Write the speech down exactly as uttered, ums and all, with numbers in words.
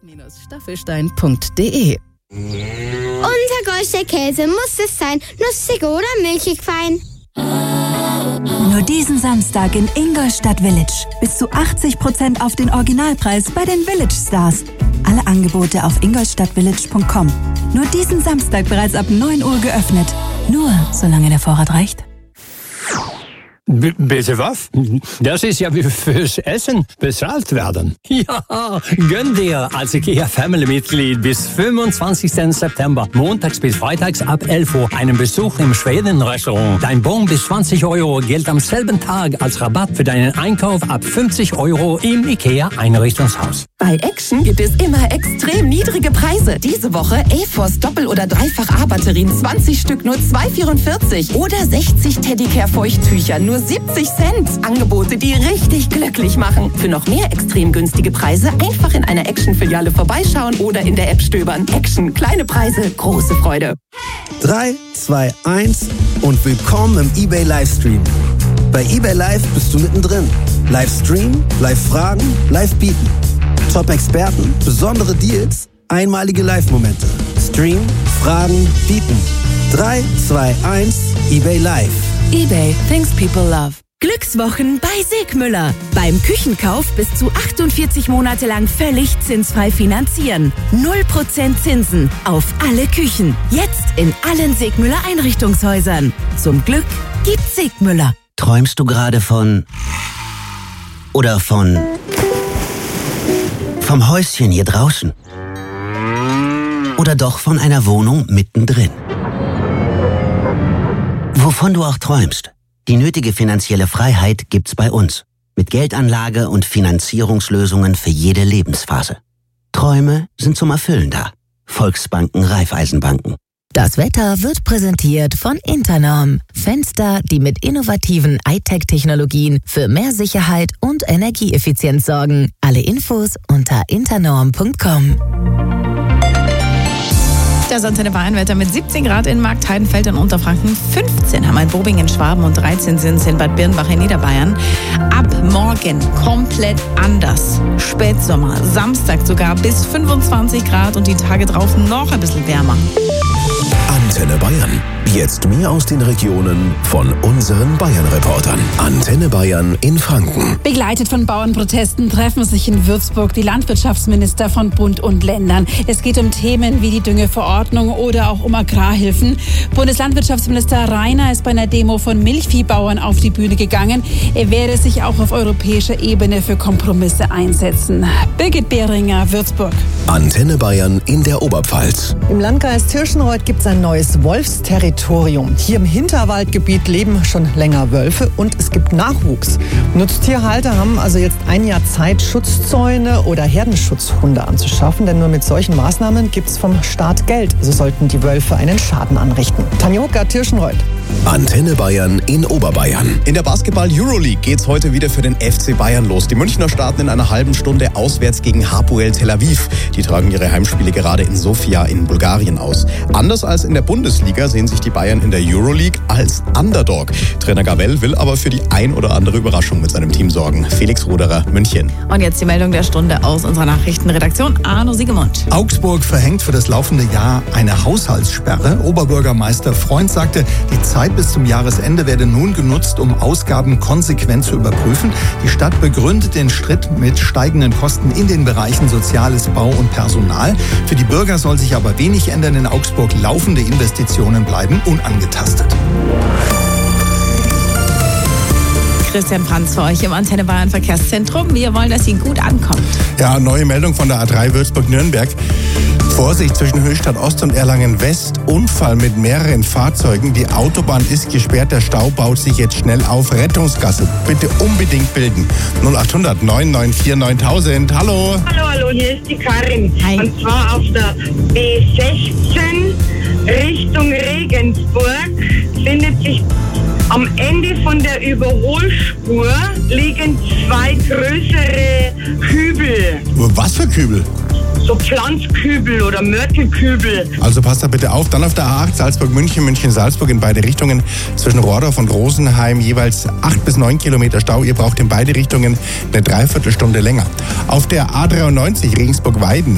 Staffelstein punkt de. Untergäuster Käse muss es sein, nussig oder milchig fein. Nur diesen Samstag in Ingolstadt Village. Bis zu achtzig Prozent auf den Originalpreis bei den Village Stars. Alle Angebote auf ingolstadtvillage punkt com. Nur diesen Samstag bereits ab neun Uhr geöffnet. Nur solange der Vorrat reicht. B- bitte was? Das ist ja wie fürs Essen bezahlt werden. Ja, gönn dir als IKEA-Family-Mitglied bis fünfundzwanzigsten September, montags bis freitags ab elf Uhr, einen Besuch im Schweden-Restaurant. Dein Bon bis zwanzig Euro gilt am selben Tag als Rabatt für deinen Einkauf ab fünfzig Euro im IKEA-Einrichtungshaus. Bei Action gibt es immer extrem niedrige Preise. Diese Woche A-Force Doppel- oder Dreifach-A-Batterien, zwanzig Stück, nur zwei Euro vierundvierzig. Oder sechzig Teddicare-Feuchttücher, nur siebzig Cent. Angebote, die richtig glücklich machen. Für noch mehr extrem günstige Preise einfach in einer Action-Filiale vorbeischauen oder in der App stöbern. Action, kleine Preise, große Freude. drei, zwei, eins und willkommen im eBay Livestream. Bei eBay Live bist du mittendrin. Livestream, Live-Fragen, Live-Bieten. Top-Experten, besondere Deals, einmalige Live-Momente. Stream, Fragen, Bieten. drei, zwei, eins, eBay Live. eBay, things people love. Glückswochen bei Segmüller. Beim Küchenkauf bis zu achtundvierzig Monate lang völlig zinsfrei finanzieren. null Prozent Zinsen auf alle Küchen. Jetzt in allen Segmüller Einrichtungshäusern. Zum Glück gibt's Segmüller. Träumst du gerade von... Oder von... Vom Häuschen hier draußen? Oder doch von einer Wohnung mittendrin? Wovon du auch träumst, die nötige finanzielle Freiheit gibt's bei uns. Mit Geldanlage und Finanzierungslösungen für jede Lebensphase. Träume sind zum Erfüllen da. Volksbanken, Raiffeisenbanken. Das Wetter wird präsentiert von Internorm. Fenster, die mit innovativen I-Tech-Technologien für mehr Sicherheit und Energieeffizienz sorgen. Alle Infos unter internorm punkt com. Das Antenne Bayern-Wetter mit siebzehn Grad in Marktheidenfeld in Unterfranken, fünfzehn haben wir in Bobingen in Schwaben und dreizehn sind es in Bad Birnbach in Niederbayern. Ab morgen komplett anders. Spätsommer, Samstag sogar bis fünfundzwanzig Grad und die Tage drauf noch ein bisschen wärmer. Antenne Bayern. Jetzt mehr aus den Regionen von unseren Bayern-Reportern. Antenne Bayern in Franken. Begleitet von Bauernprotesten treffen sich in Würzburg die Landwirtschaftsminister von Bund und Ländern. Es geht um Themen wie die Düngeverordnung oder auch um Agrarhilfen. Bundeslandwirtschaftsminister Rainer ist bei einer Demo von Milchviehbauern auf die Bühne gegangen. Er werde sich auch auf europäischer Ebene für Kompromisse einsetzen. Birgit Behringer, Würzburg. Antenne Bayern in der Oberpfalz. Im Landkreis Tirschenreuth gibt es ein neues Wolfsterritorium. Hier im Hinterwaldgebiet leben schon länger Wölfe und es gibt Nachwuchs. Nutztierhalter haben also jetzt ein Jahr Zeit, Schutzzäune oder Herdenschutzhunde anzuschaffen, denn nur mit solchen Maßnahmen gibt es vom Staat Geld. So sollten die Wölfe einen Schaden anrichten. Tanja Hucker, Tirschenreuth. Antenne Bayern in Oberbayern. In der Basketball-Euroleague geht's heute wieder für den F C Bayern los. Die Münchner starten in einer halben Stunde auswärts gegen Hapoel Tel Aviv. Die tragen ihre Heimspiele gerade in Sofia in Bulgarien aus. Anders als in der Bundesliga sehen sich die Bayern in der Euroleague als Underdog. Trainer Gabell will aber für die ein oder andere Überraschung mit seinem Team sorgen. Felix Roderer, München. Und jetzt die Meldung der Stunde aus unserer Nachrichtenredaktion. Arno Siegemund. Augsburg verhängt für das laufende Jahr eine Haushaltssperre. Oberbürgermeister Freund sagte, die Zeit bis zum Jahresende werde nun genutzt, um Ausgaben konsequent zu überprüfen. Die Stadt begründet den Schritt mit steigenden Kosten in den Bereichen Soziales, Bau und Personal. Für die Bürger soll sich aber wenig ändern. In Augsburg laufende Investitionen bleiben unangetastet. Christian Franz für euch im Antenne Bayern Verkehrszentrum. Wir wollen, dass ihr gut ankommt. Ja, neue Meldung von der A drei Würzburg-Nürnberg. Vorsicht zwischen Höchstadt Ost und Erlangen West. Unfall mit mehreren Fahrzeugen. Die Autobahn ist gesperrt. Der Stau baut sich jetzt schnell auf. Rettungsgasse. Bitte unbedingt bilden. null acht hundert neun neun vier neuntausend. Hallo. Hallo, hallo. Hier ist die Karin. Hi. Und zwar auf der B sechzehn Richtung Regensburg findet sich am Ende von der Überholspur liegen zwei größere Kübel. Was für Kübel? So Pflanzkübel oder Mörtelkübel. Also passt da bitte auf. Dann auf der A acht Salzburg-München, München-Salzburg in beide Richtungen. Zwischen Rohrdorf und Rosenheim jeweils acht bis neun Kilometer Stau. Ihr braucht in beide Richtungen eine Dreiviertelstunde länger. Auf der A dreiundneunzig Regensburg-Weiden